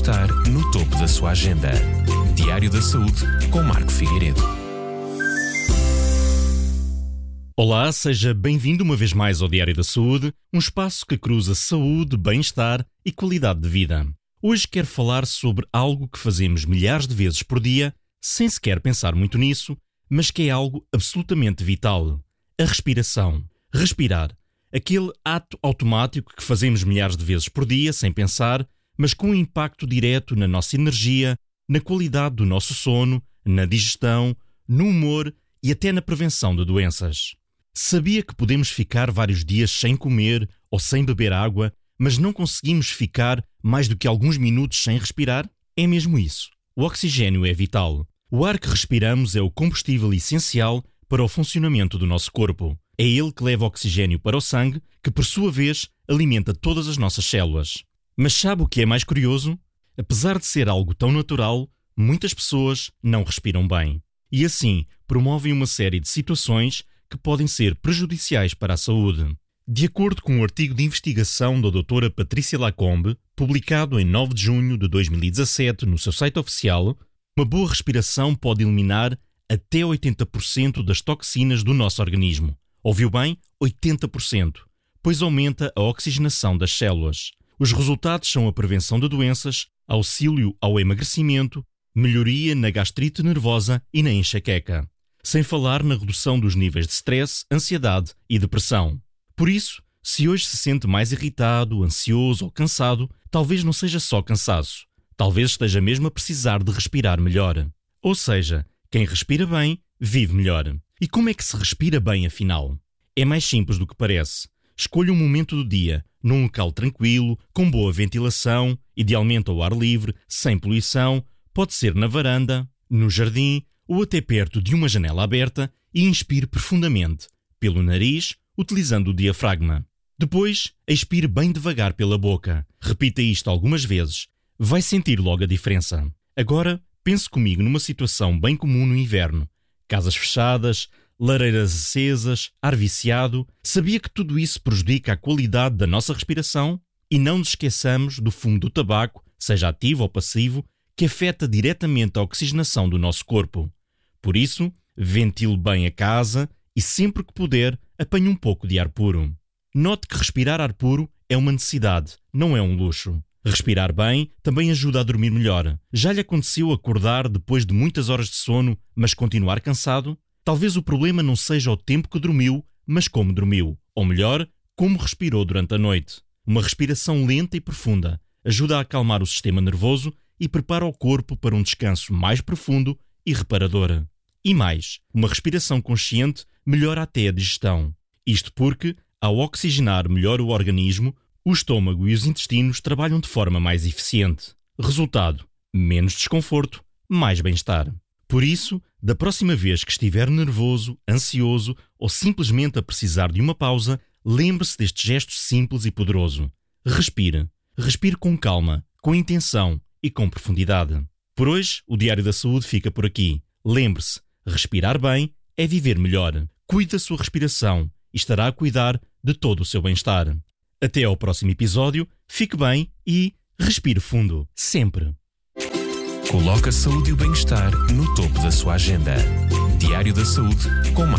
bem-estar no topo da sua agenda. Diário da Saúde com Marco Figueiredo. Olá, seja bem-vindo uma vez mais ao Diário da Saúde, um espaço que cruza saúde, bem-estar e qualidade de vida. Hoje quero falar sobre algo que fazemos milhares de vezes por dia, sem sequer pensar muito nisso, mas que é algo absolutamente vital: a respiração. Respirar. Aquele ato automático que fazemos milhares de vezes por dia, sem pensar, mas com um impacto direto na nossa energia, na qualidade do nosso sono, na digestão, no humor e até na prevenção de doenças. Sabia que podemos ficar vários dias sem comer ou sem beber água, mas não conseguimos ficar mais do que alguns minutos sem respirar? É mesmo isso. O oxigênio é vital. O ar que respiramos é o combustível essencial para o funcionamento do nosso corpo. É ele que leva oxigênio para o sangue, que por sua vez alimenta todas as nossas células. Mas sabe o que é mais curioso? Apesar de ser algo tão natural, muitas pessoas não respiram bem. E assim promovem uma série de situações que podem ser prejudiciais para a saúde. De acordo com um artigo de investigação da doutora Patrícia Lacombe, publicado em 9 de junho de 2017 no seu site oficial, uma boa respiração pode eliminar até 80% das toxinas do nosso organismo. Ouviu bem? 80%, pois aumenta a oxigenação das células. Os resultados são a prevenção de doenças, auxílio ao emagrecimento, melhoria na gastrite nervosa e na enxaqueca, sem falar na redução dos níveis de stress, ansiedade e depressão. Por isso, se hoje se sente mais irritado, ansioso ou cansado, talvez não seja só cansaço. Talvez esteja mesmo a precisar de respirar melhor. Ou seja, quem respira bem, vive melhor. E como é que se respira bem, afinal? É mais simples do que parece. Escolha um momento do dia, num local tranquilo, com boa ventilação, idealmente ao ar livre, sem poluição, pode ser na varanda, no jardim ou até perto de uma janela aberta, e inspire profundamente, pelo nariz, utilizando o diafragma. Depois, expire bem devagar pela boca. Repita isto algumas vezes. Vai sentir logo a diferença. Agora, pense comigo numa situação bem comum no inverno. Casas fechadas, lareiras acesas, ar viciado. Sabia que tudo isso prejudica a qualidade da nossa respiração? E não nos esqueçamos do fumo do tabaco, seja ativo ou passivo, que afeta diretamente a oxigenação do nosso corpo. Por isso, ventile bem a casa e sempre que puder, apanhe um pouco de ar puro. Note que respirar ar puro é uma necessidade, não é um luxo. Respirar bem também ajuda a dormir melhor. Já lhe aconteceu acordar depois de muitas horas de sono, mas continuar cansado? Talvez o problema não seja o tempo que dormiu, mas como dormiu. Ou melhor, como respirou durante a noite. Uma respiração lenta e profunda ajuda a acalmar o sistema nervoso e prepara o corpo para um descanso mais profundo e reparador. E mais, uma respiração consciente melhora até a digestão. Isto porque, ao oxigenar melhor o organismo, o estômago e os intestinos trabalham de forma mais eficiente. Resultado: menos desconforto, mais bem-estar. Por isso, da próxima vez que estiver nervoso, ansioso ou simplesmente a precisar de uma pausa, lembre-se deste gesto simples e poderoso. Respire. Respire com calma, com intenção e com profundidade. Por hoje, o Diário da Saúde fica por aqui. Lembre-se, respirar bem é viver melhor. Cuide da sua respiração e estará a cuidar de todo o seu bem-estar. Até ao próximo episódio, fique bem e respire fundo, sempre. Coloque a saúde e o bem-estar no topo da sua agenda. Diário da Saúde com Marco